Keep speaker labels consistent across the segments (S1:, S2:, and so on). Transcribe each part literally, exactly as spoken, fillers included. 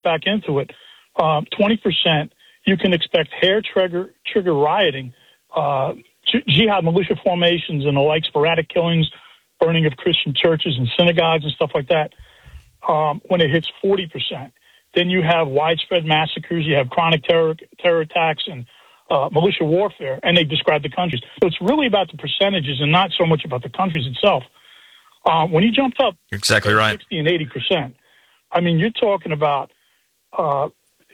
S1: back into it, um, twenty percent, you can expect hair trigger, trigger rioting, uh, jihad militia formations and the like, sporadic killings, burning of Christian churches and synagogues and stuff like that. Um, when it hits forty percent, then you have widespread massacres, you have chronic terror, terror attacks and uh, militia warfare, and they describe the countries. So it's really about the percentages and not so much about the countries itself. Uh, when you jumped up
S2: exactly right.
S1: sixty and eighty percent, I mean, you're talking about uh,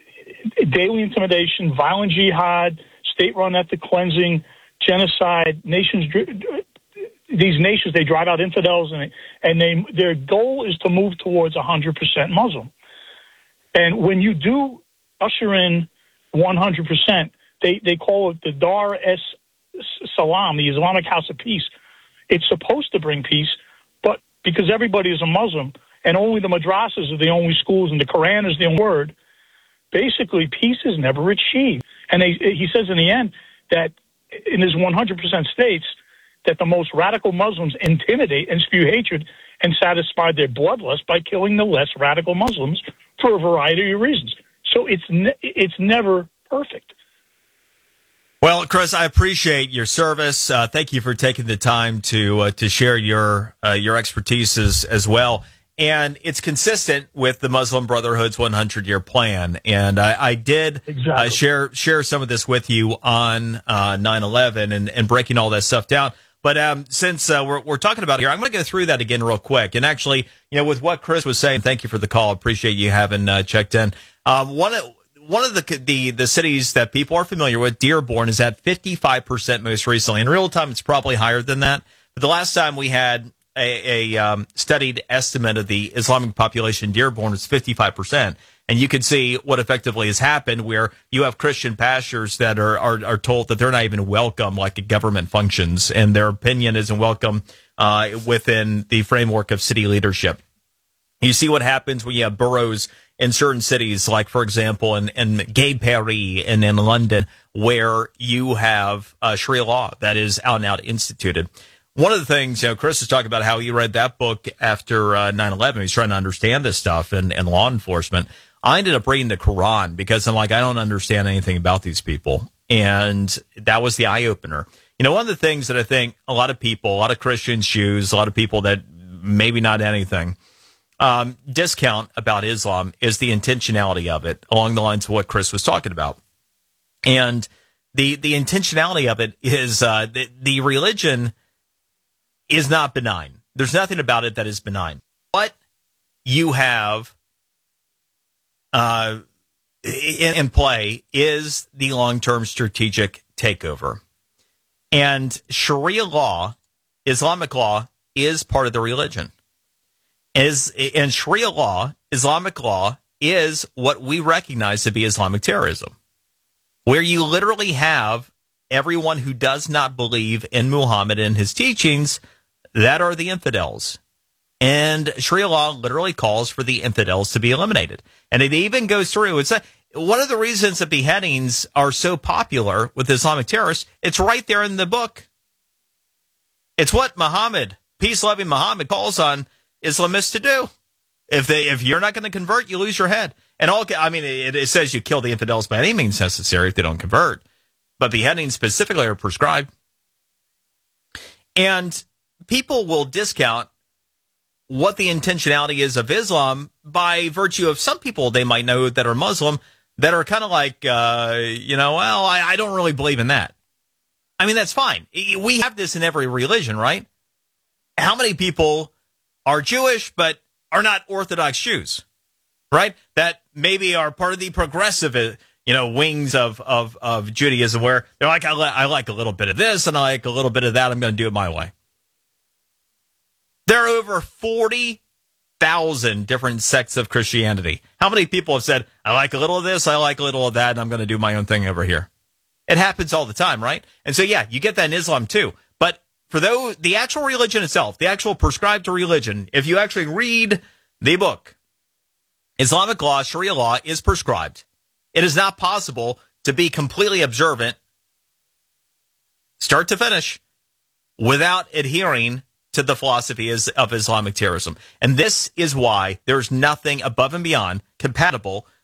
S1: daily intimidation, violent jihad, state-run ethnic cleansing, genocide, nations. These nations, they drive out infidels, and and they their goal is to move towards one hundred percent Muslim. And when you do usher in one hundred percent, they, they call it the Dar es Salaam, the Islamic House of Peace. It's supposed to bring peace, but because everybody is a Muslim and only the madrasas are the only schools and the Quran is the only word, basically peace is never achieved. And they, he says in the end that in his one hundred percent states, that the most radical Muslims intimidate and spew hatred and satisfy their bloodlust by killing the less radical Muslims for a variety of reasons. So it's ne- it's never perfect.
S2: Well, Chris, I appreciate your service. Uh, thank you for taking the time to uh, to share your uh, your expertise as, as well. And it's consistent with the Muslim Brotherhood's one hundred year plan. And I, I did exactly. uh, share share some of this with you on uh, nine eleven and, and breaking all that stuff down. But um, since uh, we're, we're talking about it here, I'm going to go through that again real quick. And actually, you know, with what Chris was saying, thank you for the call. Appreciate you having uh, checked in. Um, one of one of the, the the cities that people are familiar with, Dearborn, is at fifty-five percent most recently. In real time, it's probably higher than that. But the last time we had a, a um, studied estimate of the Islamic population in Dearborn was fifty-five percent. And you can see what effectively has happened, where you have Christian pastors that are, are, are told that they're not even welcome like government functions, and their opinion isn't welcome uh, within the framework of city leadership. You see what happens when you have boroughs in certain cities, like, for example, in, in Gay Paris and in London, where you have uh, Sharia law that is out and out instituted. One of the things, you know, Chris was talking about how he read that book after uh, nine eleven. He's trying to understand this stuff and, and law enforcement. I ended up reading the Quran because I'm like, I don't understand anything about these people. And that was the eye-opener. You know, one of the things that I think a lot of people, a lot of Christians choose, a lot of people that maybe not anything, um, discount about Islam is the intentionality of it, along the lines of what Chris was talking about. And the the intentionality of it is uh, the, the religion is not benign. There's nothing about it that is benign. What you have Uh, in, in play is the long-term strategic takeover. And Sharia law, Islamic law, is part of the religion. Is and Sharia law, Islamic law, is what we recognize to be Islamic terrorism, where you literally have everyone who does not believe in Muhammad and his teachings that are the infidels. And Sharia law literally calls for the infidels to be eliminated. And it even goes through. It's a, one of the reasons that beheadings are so popular with Islamic terrorists. It's right there in the book. It's what Muhammad, peace-loving Muhammad, calls on Islamists to do. If they, if you're not going to convert, you lose your head. And all, I mean, it, it says you kill the infidels by any means necessary if they don't convert. But beheadings specifically are prescribed. And people will discount what the intentionality is of Islam by virtue of some people they might know that are Muslim that are kind of like, uh, you know, well, I, I don't really believe in that. I mean, that's fine. We have this in every religion, right? How many people are Jewish but are not Orthodox Jews, right? That maybe are part of the progressive, you know, wings of, of, of Judaism, where they're like, I, li- I like a little bit of this and I like a little bit of that. I'm going to do it my way. There are over forty thousand different sects of Christianity. How many people have said, I like a little of this, I like a little of that, and I'm going to do my own thing over here? It happens all the time, right? And so, yeah, you get that in Islam too. But for those, the actual religion itself, the actual prescribed religion, if you actually read the book, Islamic law, Sharia law, is prescribed. It is not possible to be completely observant, start to finish, without adhering to the philosophy is of Islamic terrorism. And this is why there's nothing above and beyond compatible